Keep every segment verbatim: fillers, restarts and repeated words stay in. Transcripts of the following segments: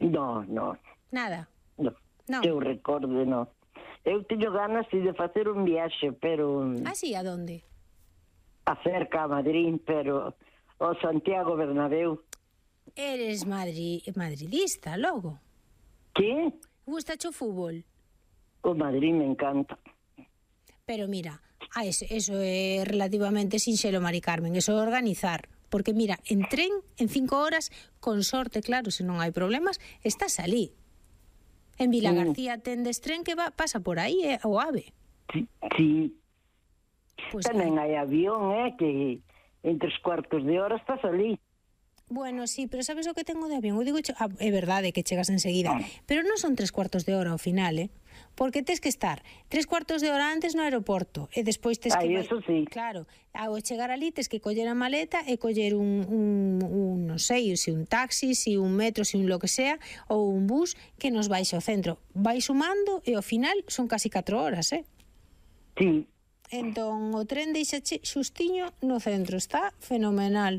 No, no. Nada? No. Non. Que eu recorde, no. Eu teño ganas de facer un viaxe, pero... Ah, sí, a donde? A cerca a Madrid, pero... O Santiago Bernabéu. Eres madri... madridista, logo? Que? Gustache o fútbol? O Madrid me encanta. Pero mira, ah, eso, eso é relativamente sinxelo, Mari Carmen, eso é organizar. Porque mira, en tren, en cinco horas, con sorte, claro, se non hai problemas, estás ali. En Vilagarcía tendes tren que va, pasa por aí, eh, o AVE. Sí, sí. Pues Tamén hai... hai avión, eh, que en tres cuartos de hora estás ali. Bueno, sí, pero sabes o que tengo de avión? Eu digo, ah, é verdade que chegas enseguida, pero non son tres cuartos de hora ao final, eh? Porque tes que estar tres cuartos de hora antes no aeroporto e despois tes que... Ai, eso sí. Claro, ao chegar ali tes que coller a maleta e coller un, un, un non sei, se un taxi, se un metro, se un lo que sea, ou un bus que nos baixe ao centro. Vai sumando e ao final son casi catro horas, eh? Sí. Entón, o tren deixache xustiño no centro, está fenomenal.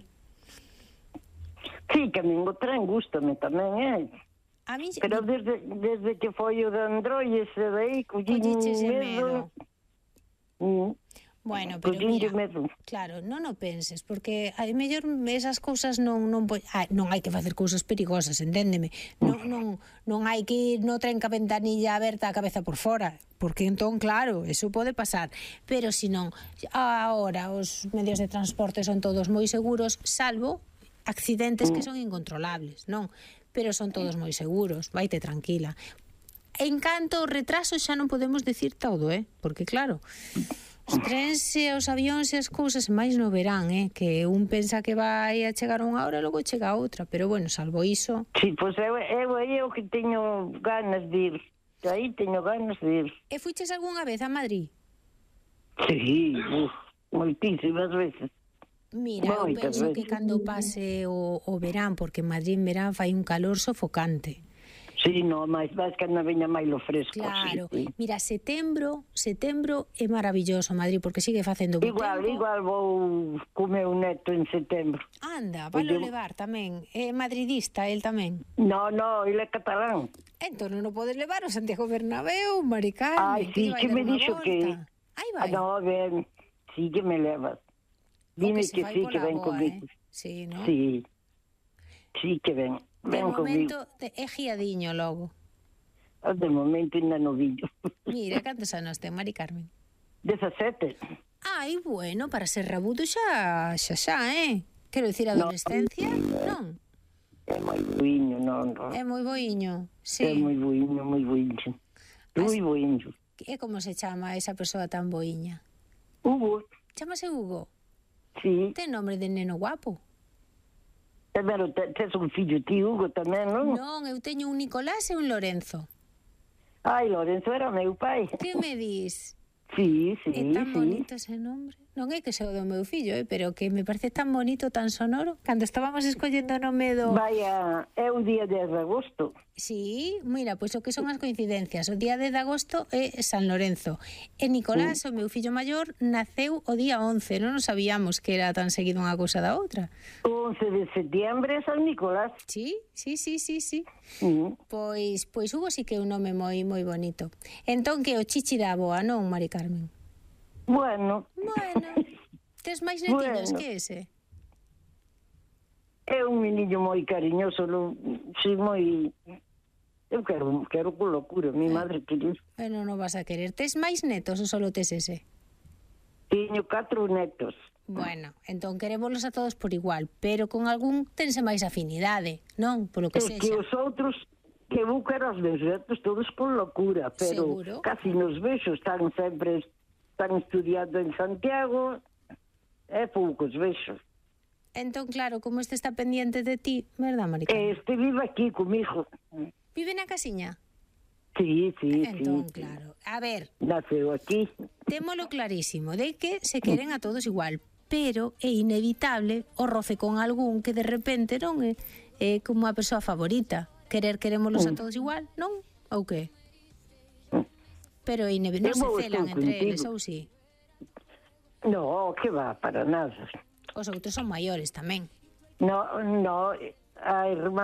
Sí, que a min o tren gústame tamén, eh? A mí... Pero desde, desde que foi o de Android, ese de aí, collín medo. medo. Bueno, pero mira, medo. claro, non o penses, porque a mellor esas cousas non non ah, non hai que facer cousas perigosas, enténdeme. Non non non hai que ir no tren ca ventanilla aberta a cabeza por fora, porque entón claro, eso pode pasar, pero se non, agora os medios de transporte son todos moi seguros, salvo accidentes que son incontrolables, non? Pero son todos moi seguros, vaite tranquila. En canto ao retraso xa non podemos decir todo, eh? Porque claro, os trens e os avións e as cousas máis no verán, eh? Que un pensa que vai a chegar unha hora e logo chega a outra, pero bueno, salvo iso... Sí, pois eu, eu, eu que teño ganas de ir, aí teño ganas de ir. E fuiches algunha vez a Madrid? Sí, uf, moitísimas veces. Mira, eu penso que cando pase o, o verán, porque en Madrid en verán fai un calor sofocante. Sí, no, máis máis que na veña máis lo fresco. Claro, sí, sí. Mira, setembro, setembro é maravilloso Madrid, porque sigue facendo bo igual, tempo. Igual vou co meu neto en setembro. Anda, valo levar tamén. É madridista, el tamén. No, no, ele é catalán. Entón non o podes levar ao Santiago Bernabéu, Mari Carmen. Ai, sí, que me dixo que... Aí vai. Ah, no, ben, sí que me levas. Dime que, que sí, que ven comigo. Eh? Sí, ¿no? Sí, sí que ven, ven comigo. De momento é guiadiño logo. De momento ainda no villo. Mira, cantos anos ten, Mari Carmen? dezasete. Ai, bueno, para ser rabudo xa, xa, xa, eh? Quero dicir, adolescencia, no, non? É moi boiño, non, non. É moi boiño, sí. É moi boiño, moi boiño. Moi boiño. E como se chama esa persoa tan boiña? Hugo. Chámase Hugo? Sí. Ten nombre de neno guapo. Pero tes un fillo ti, Hugo, tamén, non? Non, eu teño un Nicolás e un Lorenzo. Ai, Lorenzo era meu pai. Que me dis? Sí, sí, é tan sí. bonito ese nombre. Non é que sea o do meu fillo, eh, pero que me parece tan bonito, tan sonoro. Cando estábamos escollendo o nome do... Vaya, é o día dez de agosto. Sí, mira, pois o que son as coincidencias. O día dez de agosto é San Lorenzo. E Nicolás, sí. O meu fillo maior, naceu o día once. Non nos sabíamos que era tan seguido unha cousa da outra. O once de setiembre é San Nicolás. Sí, sí, sí, sí, sí. Mm. Pois, pois Hugo sí que é un nome moi moi bonito. Entón que o chichi da boa, non, Mari Carmen? Bueno. Bueno. Tes máis netiños bueno. que ese? É un meniño moi cariñoso, non, si moi... Eu quero, quero con locura, mi eh. madre quería. Bueno, non vas a querer. Tes máis netos ou solo tes ese? Teño catro netos. Bueno, entón querémolos a todos por igual, pero con algún tense máis afinidade, non? Polo que é sexa. Que os outros, que eu quero os meus netos todos con locura, pero seguro? Casi nos vexo, están sempre, están estudiando en Santiago, é poucos vexo. Entón, claro, como este está pendiente de ti, verdad, Mari Carmen? Este vive aquí comigo. Vive na casiña? Sí, sí, entón, sí. claro. A ver, naceu aquí. Témolo clarísimo, de que se queren a todos igual, pero é inevitable o roce con algún que de repente non é, é como a persoa favorita. Querer querémolos a todos igual, non? Ou que? Pero é inevitable, non se celan entre eles, ou si? No, que va, para nada. Os outros son maiores tamén. No, no, a irmá